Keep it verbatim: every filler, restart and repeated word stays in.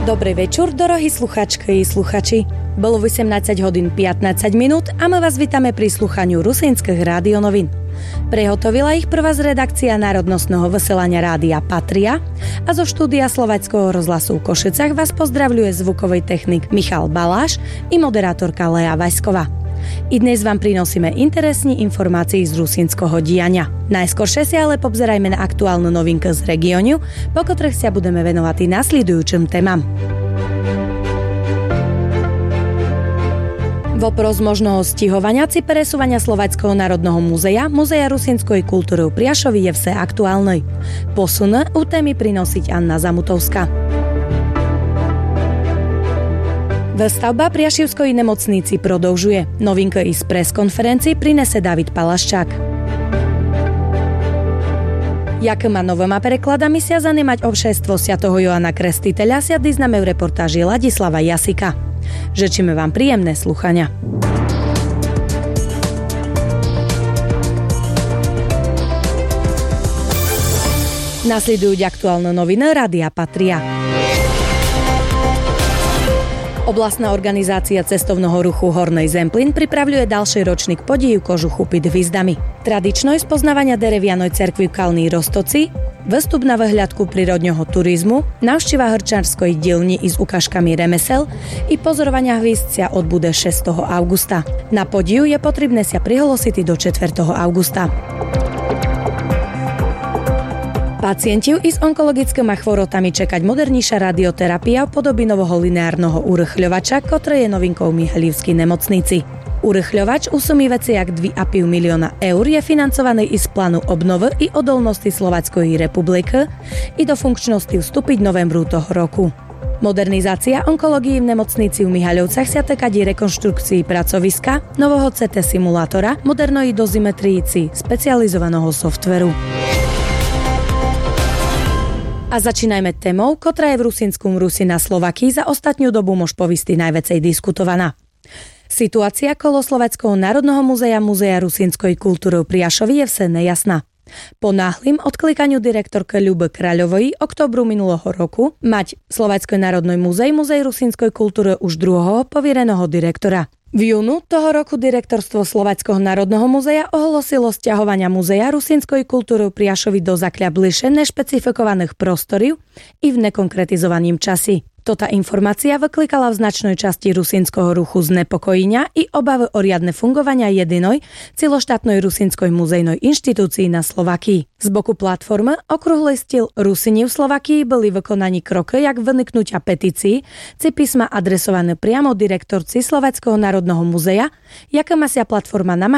Dobrý večer, dorohí sluchačky i sluchači. Bolo osemnásť hodín pätnásť minút a my vás vítame pri sluchaniu rusínskych rádionovín. Prehotovila ich prvá z redakcia národnostného vysielania rádia Patria a zo štúdia Slováckého rozhlasu v Košicach vás pozdravľuje zvukový technik Michal Baláš i moderátorka Lea Vaňsková. I dnes vám prinosíme interesní informácií z rusínskeho diania. Najskôršie si ale pobzerajme na aktuálnu novinku z regiónu, po ktorých sa budeme venovať i nasledujúcim témam. Vopros možného stihovania či presúvania Slováckého národného múzea, Múzea rusínskej kultúry v Priašovi je vse aktuálnej. Posun u témy prinosiť Anna Zamutovská. Stavba Priašivskej nemocnici prodlžuje. Novinka i z preskonferencii prinese David Palaščák. Jakýma novýma prekladami sa zanímať obšestvo svätého Joana Krstiteľa sa diznáme v reportáži Ladislava Jasika. Žečíme vám príjemné sluchania. Nasledujú aktuálne noviny Rádia Patria. Oblastná organizácia cestovného ruchu Hornej Zemplín pripravľuje ďalší ročník podiju Kožuchu pід hvizdami. Tradično je spoznávania derevianej cerkvy v Kalnej Roztoci, vstup na vyhľadku prírodného turizmu, návšteva hrčarskej dielni i s ukážkami remesel i pozorovania hviezd sa odbude šiesteho augusta. Na podiju je potrebné sa prihlosiť do čtvrtého augusta. Pacientov i s onkologickými chvorotami čekať modernejšia radioterapia v podobe nového lineárneho urychľovača, ktoré je novinkou v Mihalivskej nemocnici. Urychľovač u sumy veci jak dva a pol milióna eur je financovaný i z plánu obnovy i odolnosti Slováckej republiky i do funkčnosti vstúpiť novembru toho roku. Modernizácia onkológií v nemocnici v Mihaľovcach sa týka rekonštrukcii pracoviska, nového cé té simulátora, modernej dozimetrii specializovaného softveru. A začínajme témou, ktorá je v rusínskom Rusi na Slovakii za ostatnú dobu mož povisty najväcej diskutovaná. Situácia kolo Slováckého národného múzea Múzea rusínskej kultúry v Priašovi je vse nejasná. Po náhlym odklikaniu direktorke Ľuby Kráľovej oktobru minulého roku mať Slovácké národné múzeum Múzej rusínskej kultúry už druhého poviereného direktora. V júnu toho roku direktorstvo Slováckeho národného múzea ohlasilo sťahovania Múzea rusínskej kultúry v Priašovi do zakľa bližšie nešpecifikovaných prostorov i v nekonkretizovaným časi. Toto informácia vyklikala v značnej časti rusínskeho ruchu znepokojenia i obavy o riadne fungovania jedinej celoštátnej rusínskej muzejnej inštitúcii na Slovakii. Z boku platformy okrúhlej styl Rusini v Slovakii boli vykonaní kroky jak vyniknutia petícií, či písma adresované priamo direktorci Slováckeho národného múzea, jaká sa platforma namáha